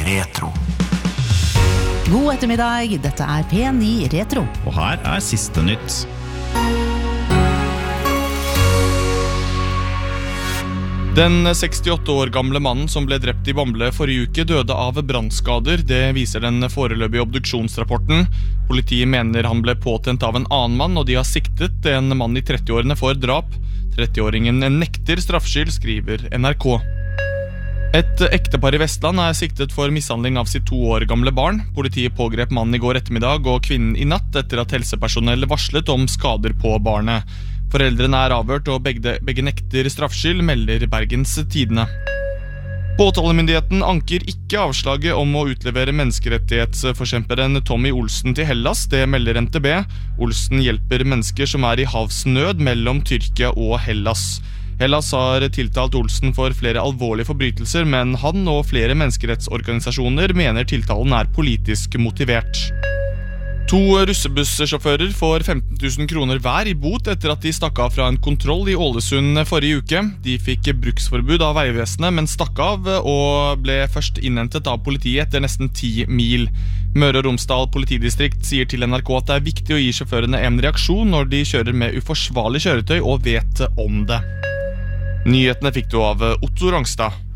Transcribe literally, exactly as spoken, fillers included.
Retro. God ettermiddag, dette er P ni Retro. Og her er siste nytt. Den sekstiåtte år gamle mannen som ble drept i Bamble forrige uke døde av brannskader. Det viser den foreløpige obduksjonsrapporten. Politiet mener han ble påtent av en annen mann, og de har siktet en mann i trettiårene for drap. trettiåringen nekter straffskyld, skriver N R K. Et ektepar i Vestland er siktet for mishandling av sitt to år gamle barn. Politiet pågrep mannen i går ettermiddag og kvinnen i natt etter at helsepersonell varslet om skader på barnet. Foreldrene er avhørt og begge, begge nekter straffskyld, melder Bergens Tidende. Påtalemyndigheten anker ikke avslaget om å utlevere menneskerettighetsforkjemperen Tommy Olsen til Hellas, det melder N T B. Olsen hjelper mennesker som er i havsnød mellom Tyrkia og Hellas. Hellas har tiltalt Olsen for flere alvorlige forbrytelser, men han og flere menneskerettsorganisasjoner mener tiltalen er politisk motivert. To russebussjåfører får femten tusen kroner hver i bot etter at de stakk av fra en kontroll i Ålesund forrige uke. De fikk bruksforbud av Vegvesenet, men stakk av og ble først innhentet av politiet etter nesten ti mil. Møre og Romsdal politidistrikt sier til N R K at det er viktig å gi sjåførene en reaksjon når de kjører med uforsvarlig kjøretøy og vet om det. Nyhetene fikk du av Otto Rangstad.